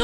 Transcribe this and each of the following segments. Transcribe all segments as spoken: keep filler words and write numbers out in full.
No.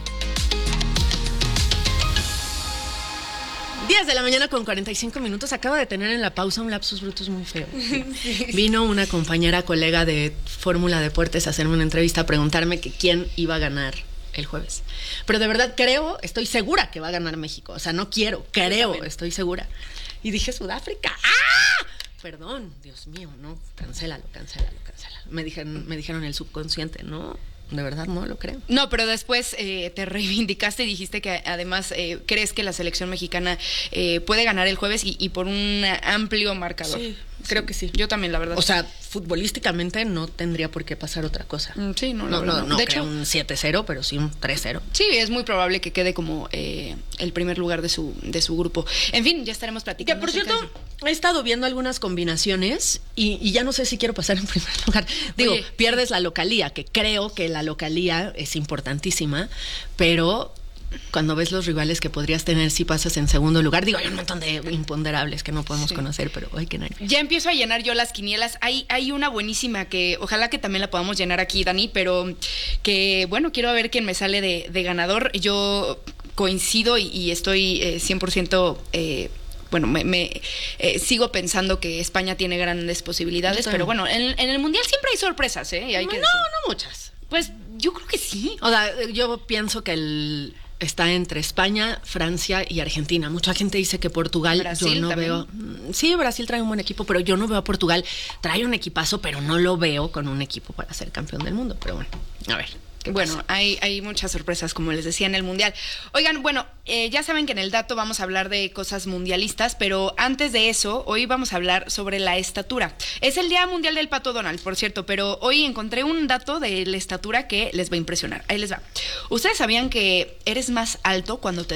diez de la mañana con cuarenta y cinco minutos. Acabo de tener en la pausa un lapsus brutus muy feo. Sí. Vino una compañera, colega de Fórmula Deportes a hacerme una entrevista, a preguntarme que quién iba a ganar el jueves. Pero de verdad creo, estoy segura que va a ganar México. O sea, no quiero, creo, estoy segura. Y dije, Sudáfrica. ¡Ah! Perdón, Dios mío, no, cancélalo, cancélalo, cancélalo. Me dijeron, me dijeron el subconsciente, ¿no? De verdad no lo creo. No, pero después eh, te reivindicaste y dijiste que además eh, crees que la selección mexicana eh, puede ganar el jueves y, y por un amplio marcador. Sí, creo sí. que sí. Yo también, la verdad. O sea, futbolísticamente no tendría por qué pasar otra cosa. Mm, sí, no, no, no, no, no. no De hecho, un siete cero, pero sí un tres cero. Sí, es muy probable que quede como eh, el primer lugar de su de su grupo. En fin, ya estaremos platicando. Que por cierto, he estado viendo algunas combinaciones y, y ya no sé si quiero pasar en primer lugar. Digo, Oye, pierdes la localía, que creo que la localía es importantísima, pero cuando ves los rivales que podrías tener si pasas en segundo lugar, digo, hay un montón de imponderables que no podemos sí. conocer, pero ay, qué nervios. Ya empiezo a llenar yo las quinielas. Hay, hay una buenísima que ojalá que también la podamos llenar aquí, Dani, pero que, bueno, quiero ver quién me sale de, de ganador. Yo coincido y, y estoy eh, cien por ciento... Eh, bueno, me, me eh, sigo pensando que España tiene grandes posibilidades, pero bueno, en, en el Mundial siempre hay sorpresas, ¿eh? Y hay no, que no, no muchas. Pues yo creo que sí. O sea, yo pienso que el... está entre España, Francia y Argentina. Mucha gente dice que Portugal, Brasil yo no también. veo... Sí, Brasil trae un buen equipo, pero yo no veo a Portugal. Trae un equipazo, pero no lo veo con un equipo para ser campeón del mundo. Pero bueno, a ver. Bueno, hay, hay muchas sorpresas, como les decía, en el Mundial. Oigan, bueno, eh, ya saben que en el dato vamos a hablar de cosas mundialistas, pero antes de eso, hoy vamos a hablar sobre la estatura. Es el Día Mundial del Pato Donald, por cierto, pero hoy encontré un dato de la estatura que les va a impresionar. Ahí les va. ¿Ustedes sabían que eres más alto cuando te